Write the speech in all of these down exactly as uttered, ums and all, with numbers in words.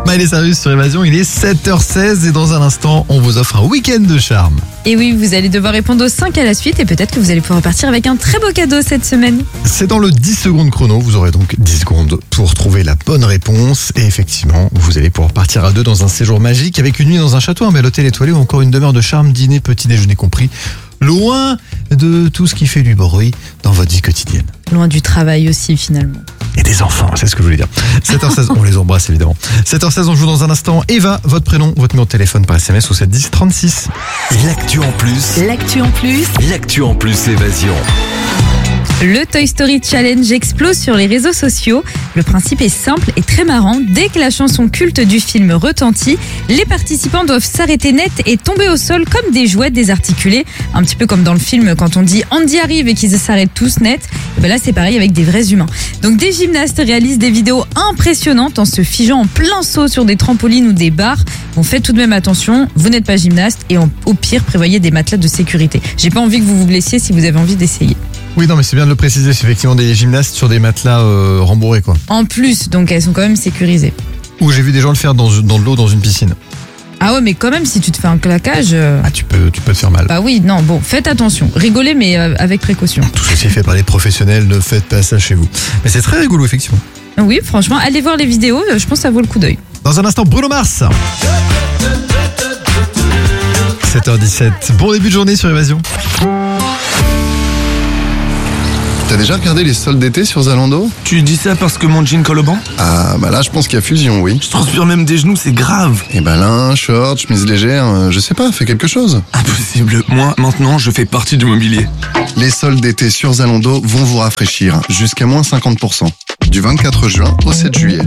Miley Cyrus sur Évasion, il est sept heures seize et dans un instant, on vous offre un week-end de charme. Et oui, vous allez devoir répondre aux cinq à la suite et peut-être que vous allez pouvoir repartir avec un très beau cadeau cette semaine. C'est dans le dix secondes chrono, vous aurez donc dix secondes pour trouver la bonne réponse. Et effectivement, vous allez pouvoir partir à deux dans un séjour magique avec une nuit dans un château, un bel hôtel étoilé ou encore une demeure de charme, dîner, petit déjeuner compris. Loin de tout ce qui fait du bruit dans votre vie quotidienne. Loin du travail aussi finalement. Et des enfants, c'est ce que je voulais dire. sept heures seize, on les embrasse évidemment. sept heures seize, on joue dans un instant. Eva, votre prénom, votre numéro de téléphone par S M S au sept dix trente-six. L'actu en plus. L'actu en plus. L'actu en plus Évasion. Le Toy Story Challenge explose sur les réseaux sociaux. Le principe est simple et très marrant. Dès que la chanson culte du film retentit, les participants doivent s'arrêter net et tomber au sol comme des jouets désarticulés. Un petit peu comme dans le film quand on dit Andy arrive et qu'ils s'arrêtent tous net. Et ben là c'est pareil avec des vrais humains. Donc des gymnastes réalisent des vidéos impressionnantes en se figeant en plein saut sur des trampolines ou des barres. Bon, faites tout de même attention, vous n'êtes pas gymnaste et en, au pire prévoyez des matelas de sécurité. J'ai pas envie que vous vous blessiez si vous avez envie d'essayer. Oui, non, mais c'est bien de le préciser, c'est effectivement des gymnastes sur des matelas euh, rembourrés, quoi. En plus, donc elles sont quand même sécurisées. Ou j'ai vu des gens le faire dans, dans de l'eau, dans une piscine. Ah ouais, mais quand même, si tu te fais un claquage... Euh... Ah, tu peux, tu peux te faire mal. Bah oui, non, bon, faites attention. Rigolez, mais euh, avec précaution. Tout ceci est fait par les professionnels, ne faites pas ça chez vous. Mais c'est très rigolo, effectivement. Oui, franchement, allez voir les vidéos, je pense que ça vaut le coup d'œil. Dans un instant, Bruno Mars. sept heures dix-sept, bon début de journée sur Évasion. T'as déjà regardé les soldes d'été sur Zalando? Tu dis ça parce que mon jean colle au banc? Ah bah là je pense qu'il y a fusion, oui. Je transpire même des genoux, c'est grave. Et bah là, short, chemise légère, euh, je sais pas, fais quelque chose. Impossible, moi maintenant je fais partie du mobilier. Les soldes d'été sur Zalando vont vous rafraîchir, jusqu'à moins cinquante pour cent. Du vingt-quatre juin au sept juillet.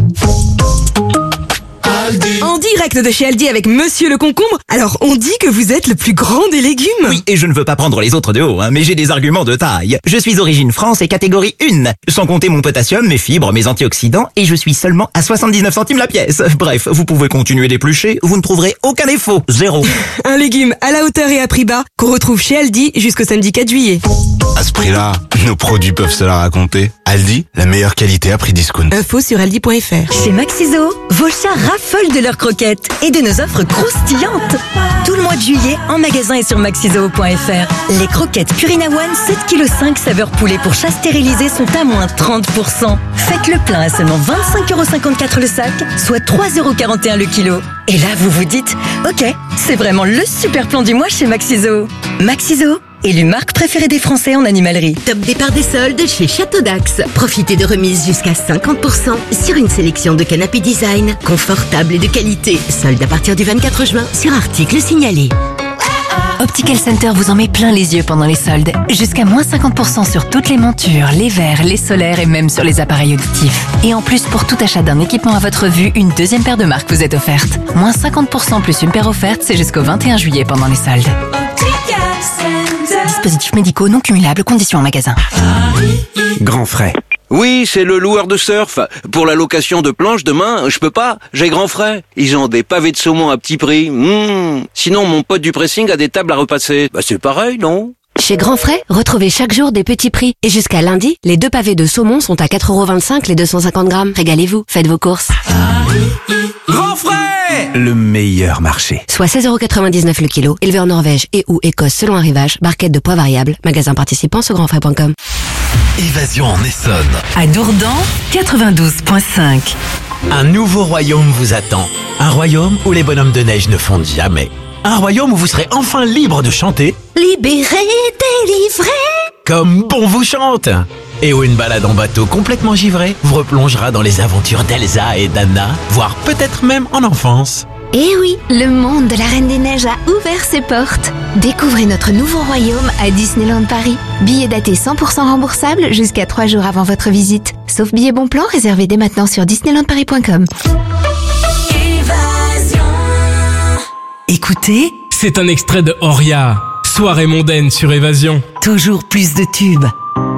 En direct de chez Aldi avec Monsieur le Concombre. Alors, on dit que vous êtes le plus grand des légumes. Oui, et je ne veux pas prendre les autres de haut, hein, mais j'ai des arguments de taille. Je suis origine France et catégorie un, sans compter mon potassium, mes fibres, mes antioxydants, et je suis seulement à soixante-dix-neuf centimes la pièce. Bref, vous pouvez continuer d'éplucher, vous ne trouverez aucun défaut, zéro. Un légume à la hauteur et à prix bas qu'on retrouve chez Aldi jusqu'au samedi quatre juillet. À ce prix-là, nos produits peuvent se la raconter. Aldi, la meilleure qualité à prix discount. Info sur aldi point f r. Chez Maxiso, vos chats raffolent de leurs croquettes et de nos offres croustillantes. Tout le mois de juillet, en magasin et sur maxiso point f r. Les croquettes Purina One sept virgule cinq kilos saveur poulet pour chat stérilisé sont à moins trente pour cent. Faites le plein à seulement vingt-cinq euros cinquante-quatre le sac, soit trois euros quarante et un le kilo. Et là, vous vous dites, ok, c'est vraiment le super plan du mois chez Maxiso. Maxiso, élu marque préférée des Français en animalerie. Top départ des soldes chez Château d'Axe. Profitez de remises jusqu'à cinquante pour cent sur une sélection de canapés design, confortables et de qualité. Soldes à partir du vingt-quatre juin sur articles signalés. Optical Center vous en met plein les yeux pendant les soldes. Jusqu'à moins cinquante pour cent sur toutes les montures, les verres, les solaires et même sur les appareils auditifs. Et en plus, pour tout achat d'un équipement à votre vue, une deuxième paire de marques vous est offerte. Moins cinquante pour cent plus une paire offerte, c'est jusqu'au vingt et un juillet pendant les soldes. Dispositifs médicaux non cumulables, conditions en magasin. Grand frais. Oui, c'est le loueur de surf. Pour la location de planches demain, je peux pas, j'ai grand frais. Ils ont des pavés de saumon à petit prix. Mmh. Sinon, mon pote du pressing a des tables à repasser. Bah c'est pareil, non? Chez Grand Frais, retrouvez chaque jour des petits prix. Et jusqu'à lundi, les deux pavés de saumon sont à quatre euros vingt-cinq les deux cent cinquante grammes. Régalez-vous, faites vos courses. Grand frais, le meilleur marché. Soit seize euros quatre-vingt-dix-neuf le kilo, élevé en Norvège et ou Écosse selon arrivage, barquette de poids variable, magasin participant sur grand frais point com. Évasion en Essonne. À Dourdan, quatre-vingt-douze virgule cinq. Un nouveau royaume vous attend. Un royaume où les bonhommes de neige ne fondent jamais. Un royaume où vous serez enfin libre de chanter. Libéré, délivré. Comme bon vous chante. Et où une balade en bateau complètement givré vous replongera dans les aventures d'Elsa et d'Anna, voire peut-être même en enfance. Et oui, le monde de la Reine des Neiges a ouvert ses portes. Découvrez notre nouveau royaume à Disneyland Paris. Billets datés cent pour cent remboursables jusqu'à trois jours avant votre visite. Sauf billets bon plan réservés dès maintenant sur disneyland paris point com. Écoutez, c'est un extrait de Oria. Soirée mondaine sur Évasion. toujours plus de tubes.